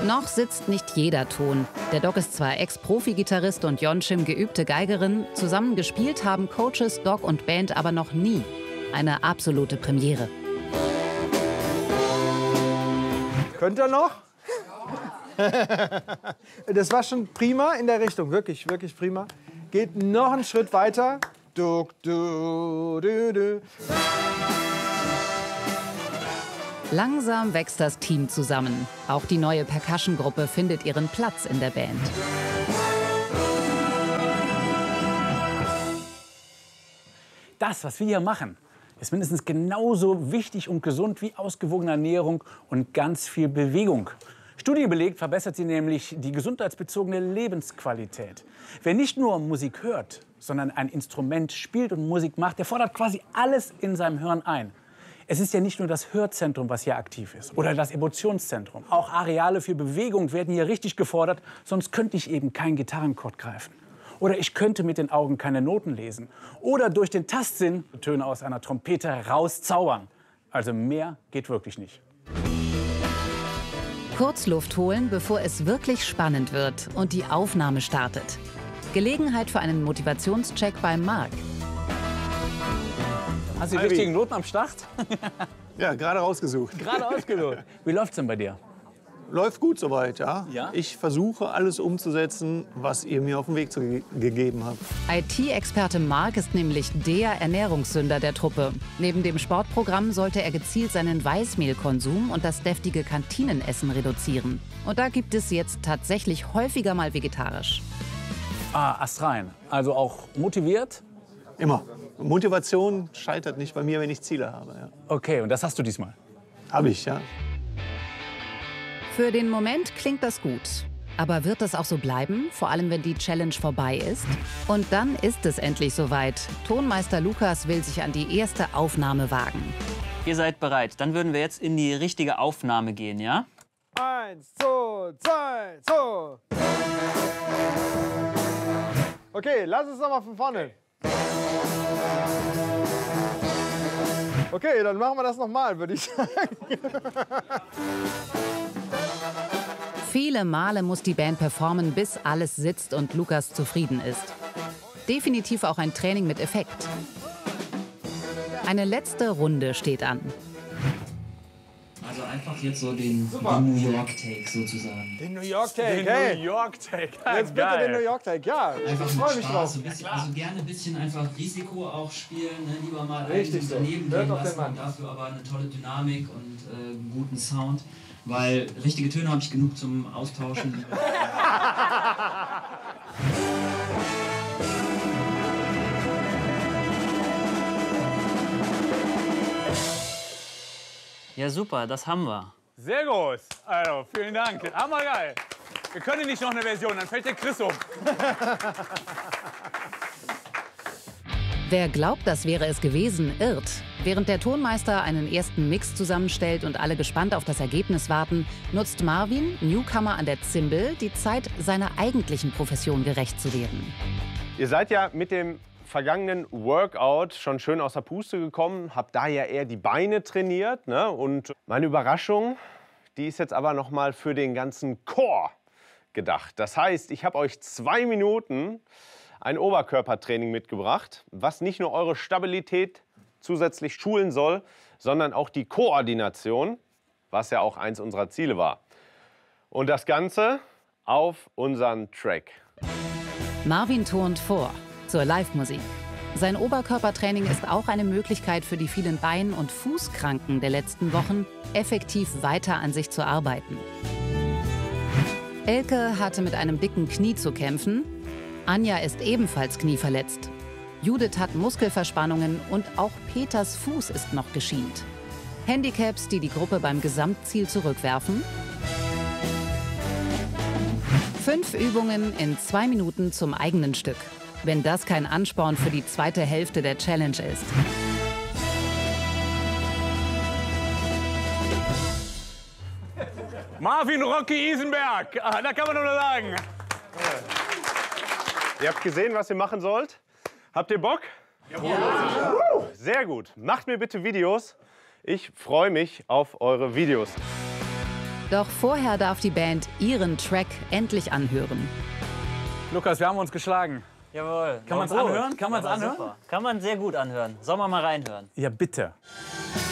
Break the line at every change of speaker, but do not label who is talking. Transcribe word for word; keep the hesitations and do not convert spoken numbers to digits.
Noch sitzt nicht jeder Ton. Der Doc ist zwar Ex-Profi-Gitarrist und Yonchim geübte Geigerin, zusammen gespielt haben Coaches, Doc und Band aber noch nie. Eine absolute Premiere.
Könnt ihr noch? Das war schon prima in der Richtung, wirklich, wirklich prima. Geht noch einen Schritt weiter. Du, du, du, du.
Langsam wächst das Team zusammen. Auch die neue Percussion-Gruppe findet ihren Platz in der Band.
Das, was wir hier machen, ist mindestens genauso wichtig und gesund wie ausgewogene Ernährung und ganz viel Bewegung. Studie belegt, verbessert sie nämlich die gesundheitsbezogene Lebensqualität. Wer nicht nur Musik hört, sondern ein Instrument spielt und Musik macht, der fordert quasi alles in seinem Hirn ein. Es ist ja nicht nur das Hörzentrum, was hier aktiv ist, oder das Emotionszentrum. Auch Areale für Bewegung werden hier richtig gefordert, sonst könnte ich eben keinen Gitarrenchord greifen. Oder ich könnte mit den Augen keine Noten lesen. Oder durch den Tastsinn Töne aus einer Trompete rauszaubern. Also mehr geht wirklich nicht.
Kurz Luft holen, bevor es wirklich spannend wird und die Aufnahme startet. Gelegenheit für einen Motivationscheck bei Marc.
Hast du die richtigen Noten am Start?
Ja, gerade rausgesucht.
Gerade ausgesucht. Wie läuft's denn bei dir?
Läuft gut soweit, ja.
Ja?
Ich versuche alles umzusetzen, was ihr mir auf den Weg zu ge gegeben habt.
I T-Experte Marc ist nämlich der Ernährungssünder der Truppe. Neben dem Sportprogramm sollte er gezielt seinen Weißmehlkonsum und das deftige Kantinenessen reduzieren. Und da gibt es jetzt tatsächlich häufiger mal vegetarisch.
Ah, astrein. Also auch motiviert?
Immer. Motivation scheitert nicht bei mir, wenn ich Ziele habe. Ja.
Okay, und das hast du diesmal?
Habe ich, ja.
Für den Moment klingt das gut. Aber wird das auch so bleiben, vor allem wenn die Challenge vorbei ist? Und dann ist es endlich soweit. Tonmeister Lukas will sich an die erste Aufnahme wagen.
Ihr seid bereit. Dann würden wir jetzt in die richtige Aufnahme gehen, ja?
Eins, zwei, zwei, zwei. Okay, lass uns noch mal von vorne. Okay, dann machen wir das noch mal, würde ich sagen.
Viele Male muss die Band performen, bis alles sitzt und Lukas zufrieden ist. Definitiv auch ein Training mit Effekt. Eine letzte Runde steht an.
Also einfach jetzt so den, den New York Take sozusagen.
Den New York Take,
Den
hey.
New York Take.
Jetzt bitte den New York Take, ja.
Einfach
Ich
mit
freue mich
Spaß,
drauf.
so ein bisschen, also gerne ein bisschen einfach Risiko auch spielen, ne? Lieber mal
Richtig
einen
so.
daneben
Hört
gehen
auf den
lassen
Mann.
und dafür aber eine tolle Dynamik und äh, guten Sound. Weil richtige Töne habe ich genug zum Austauschen. Ja super, das haben wir.
Sehr groß. Also, vielen Dank. Hammergeil. Wir können nicht noch eine Version, dann fällt der Chris um.
Wer glaubt, das wäre es gewesen, irrt. Während der Tonmeister einen ersten Mix zusammenstellt und alle gespannt auf das Ergebnis warten, nutzt Marvin, Newcomer an der Zimbel, die Zeit, seiner eigentlichen Profession gerecht zu werden.
Ihr seid ja mit dem vergangenen Workout schon schön aus der Puste gekommen, habt da ja eher die Beine trainiert, ne? Und meine Überraschung, die ist jetzt aber noch mal für den ganzen Core gedacht. Das heißt, ich habe euch zwei Minuten ein Oberkörpertraining mitgebracht, was nicht nur eure Stabilität zusätzlich schulen soll, sondern auch die Koordination, was ja auch eins unserer Ziele war. Und das Ganze auf unseren Track.
Marvin turnt vor zur Live-Musik. Sein Oberkörpertraining ist auch eine Möglichkeit für die vielen Bein- und Fußkranken der letzten Wochen, effektiv weiter an sich zu arbeiten. Elke hatte mit einem dicken Knie zu kämpfen. Anja ist ebenfalls knieverletzt. Judith hat Muskelverspannungen und auch Peters Fuß ist noch geschient. Handicaps, die die Gruppe beim Gesamtziel zurückwerfen. Fünf Übungen in zwei Minuten zum eigenen Stück. Wenn das kein Ansporn für die zweite Hälfte der Challenge ist.
Marvin Rocky Isenberg, ah, da kann man nur sagen.
Ihr habt gesehen, was ihr machen sollt? Habt ihr Bock? Ja. Sehr gut. Macht mir bitte Videos. Ich freue mich auf eure Videos.
Doch vorher darf die Band ihren Track endlich anhören.
Lukas, wir haben uns geschlagen.
Jawohl.
Kann man es
War gut.
anhören? Kann man es
Ja, war
anhören?
super. Kann man sehr gut anhören. Soll man mal reinhören?
Ja, bitte.